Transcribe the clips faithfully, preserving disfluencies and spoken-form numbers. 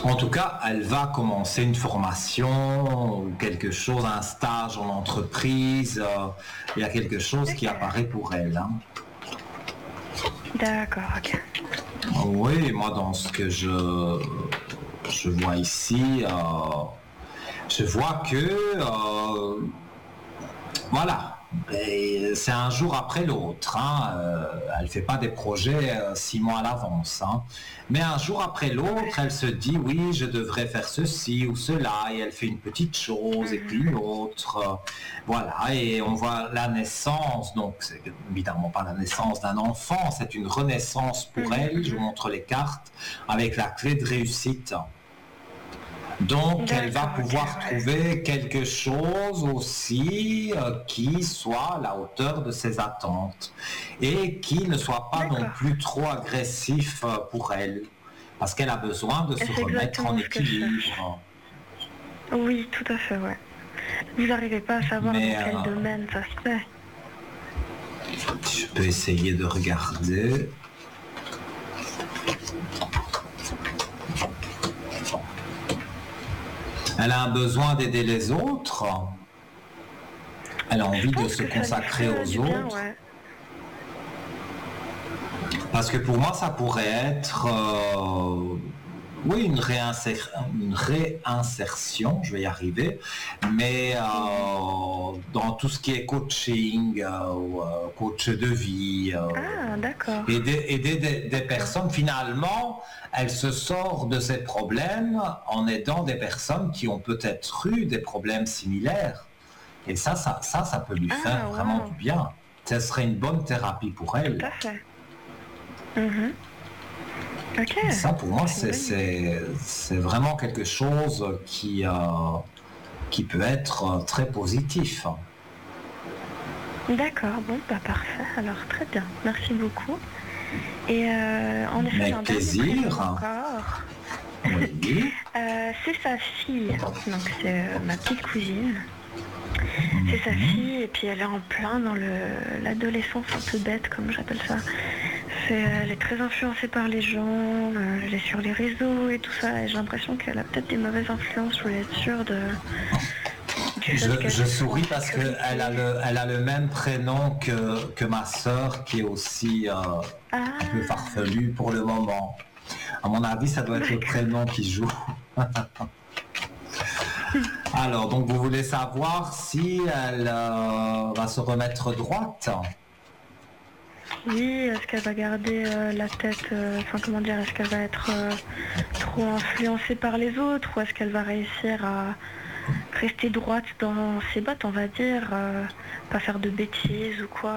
En tout cas, elle va commencer une formation ou quelque chose, un stage en entreprise. euh, Il y a quelque chose qui Ok. apparaît pour elle, hein. D'accord, ok. Oui, moi, dans ce que je, je vois ici, euh, je vois que, euh, voilà, et c'est un jour après l'autre, hein. Euh, elle ne fait pas des projets euh, six mois à l'avance, hein. Mais un jour après l'autre, elle se dit, oui, je devrais faire ceci ou cela, et elle fait une petite chose et puis Mhm. une autre. euh, voilà, et on voit la naissance, donc c'est évidemment pas la naissance d'un enfant, c'est une renaissance pour Mhm, elle. Je vous mhm. montre les cartes avec la clé de réussite. Donc, elle va D'accord, ok, pouvoir ouais. trouver quelque chose aussi euh, qui soit à la hauteur de ses attentes et qui ne soit pas non D'accord. plus trop agressif euh, pour elle, parce qu'elle a besoin de Et se c'est remettre en exactement ce que je cherche. équilibre. Oui, tout à fait, ouais. Vous n'arrivez pas à savoir dans Mais quel euh, domaine ça se fait. je peux essayer de regarder. Elle a un besoin d'aider les autres. Elle a Je envie de pense se que ça lui consacrer ferait aux du bien, autres. ouais. Parce que pour moi, ça pourrait être, euh, oui, une, réinsér- une réinsertion, je vais y arriver, mais euh, Mhm. dans tout ce qui est coaching, euh, ou, euh, coach de vie, euh, Ah, d'accord. aider, aider des, des Ok. personnes, finalement, elle se sort de ses problèmes en aidant des personnes qui ont peut-être eu des problèmes similaires. Et ça, ça, ça, ça peut lui faire Ah, vraiment waouh. du bien. Ce serait une bonne thérapie pour Tout elle. à fait. Mhm. Ok, Ça, pour moi, c'est une c'est, bonne idée. c'est, c'est vraiment quelque chose qui, euh, qui peut être euh, très positif. D'accord, bon, bah parfait. Alors, très bien. Merci beaucoup. Et euh, en effet, j'ai un Avec dernier prénom plaisir. encore. Oui. Euh, c'est sa fille. Donc, c'est euh, ma petite cousine. C'est sa Mhm. fille, et puis elle est en plein dans le, l'adolescence un peu bête, comme j'appelle ça. C'est, elle est très influencée par les gens, euh, elle est sur les réseaux et tout ça, et j'ai l'impression qu'elle a peut-être des mauvaises influences, je voulais être sûre de, du Je, fait qu'elle je soit en souris parce qu'elle a sécurité. le, elle a le même prénom que, que ma sœur, qui est aussi euh, un peu Ah, farfelue pour le moment. À mon avis, ça doit être le d'accord. prénom qui joue. Alors, donc vous voulez savoir si elle euh, va se remettre droite? Oui, est-ce qu'elle va garder euh, la tête, euh, enfin comment dire, est-ce qu'elle va être euh, trop influencée par les autres, ou est-ce qu'elle va réussir à rester droite dans ses bottes, on va dire, euh, pas faire de bêtises ou quoi.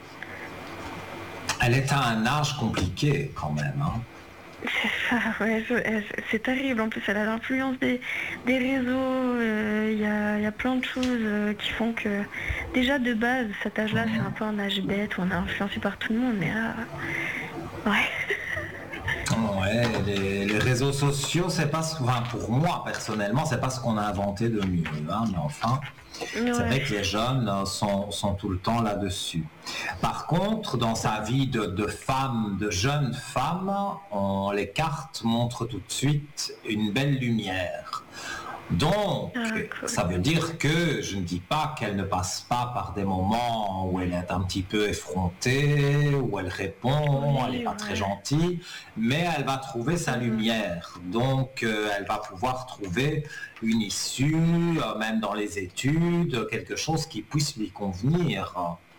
Elle est à un âge compliqué quand même, hein. C'est ça, ouais, je- elle- c'est terrible. En plus, elle a l'influence des, des réseaux. euh, Il y, a, il y a plein de choses euh, qui font que, déjà de base, cet âge-là, c'est un peu un âge bête où on est influencé par tout le monde. Mais là, ouais. Ouais, les, les réseaux sociaux, c'est pas ce, enfin, pour moi personnellement, c'est pas ce qu'on a inventé de mieux, hein, mais enfin, c'est Ouais. vrai que les jeunes euh, sont, sont tout le temps là-dessus. Par contre, dans sa Mhm. vie de, de femme, de jeune femme, on- les cartes montrent tout de suite une belle lumière. Donc, Ah, cool. ça veut dire que je ne dis pas qu'elle ne passe pas par des moments où elle est un petit peu effrontée, où elle répond, elle n'est Oui, pas très ouais. gentille, mais elle va trouver sa Mhm. lumière. Donc, euh, elle va pouvoir trouver une issue, euh, même dans les études, quelque chose qui puisse lui convenir.